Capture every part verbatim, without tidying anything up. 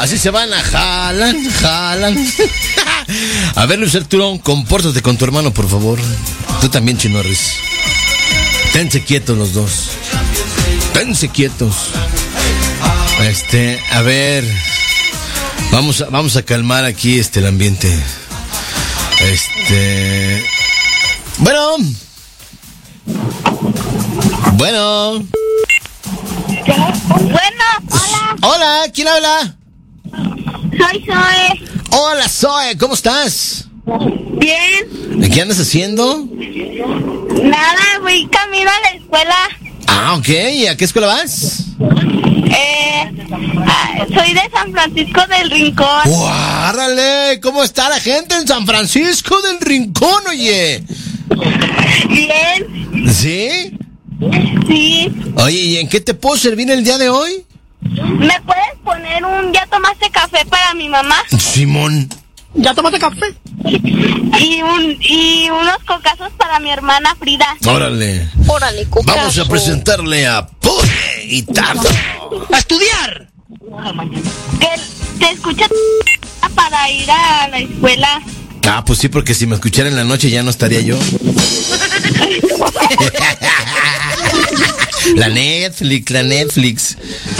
así se van a jalan, jalan. A ver, Luis Arturo, compórtate con tu hermano, por favor. Tú también, Chinorris. Tense quietos los dos. Tense quietos. Este, a ver. Vamos a, vamos a calmar aquí este el ambiente. Este. Bueno. Bueno. Bueno, hola. Hola, ¿quién habla? Soy Zoe. Hola, Zoe, ¿cómo estás? Bien. ¿Qué andas haciendo? Nada, voy camino a la escuela. Ah, ok. ¿Y a qué escuela vas? Eh, ah, soy de San Francisco del Rincón. ¡Guárale! ¿Cómo está la gente en San Francisco del Rincón, oye? Bien. ¿Sí? Sí. Oye, ¿y en qué te puedo servir el día de hoy? ¿Me puedes poner un ya tomaste café para mi mamá? Simón. ¿Ya tomaste café? Y un y unos cocazos para mi hermana Frida. Órale. Órale, cocazo. Vamos a presentarle a Pone y Tardo. ¡A estudiar! Que te escucha para ir a la escuela. Ah, pues sí, porque si me escuchara en la noche ya no estaría yo. La Netflix, la Netflix.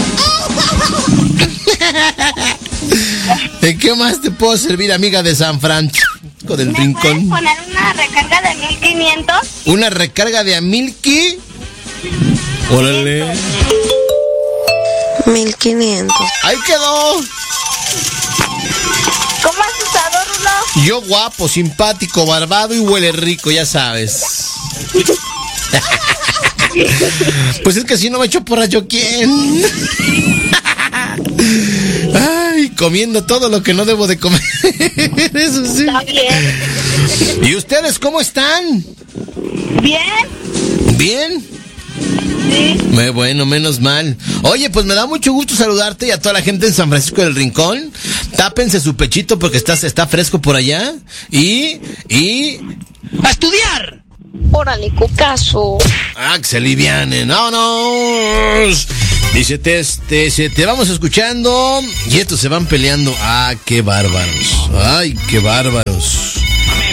¿En qué más te puedo servir, amiga de San Francisco del ¿Me Rincón? puedes poner una recarga de mil quinientos? ¿Una recarga de a Milky? Órale. mil quinientos. Ahí quedó. ¿Cómo has estado, Rulo? Yo guapo, simpático, barbado y huele rico, ya sabes. Pues es que si no me echo porra, ¿yo quién? Ay, comiendo todo lo que no debo de comer. Eso sí. Está bien. ¿Y ustedes cómo están? ¿Bien? ¿Bien? Sí. Me, bueno, menos mal. Oye, pues me da mucho gusto saludarte y a toda la gente en San Francisco del Rincón. Tápense su pechito porque está, está fresco por allá. Y, y... ¡A estudiar! Órale, cocazo. Ah, que se alivianen. ¡Vámonos! Dice, te, te, te, te vamos escuchando y estos se van peleando. ¡Ah, qué bárbaros! ¡Ay, qué bárbaros!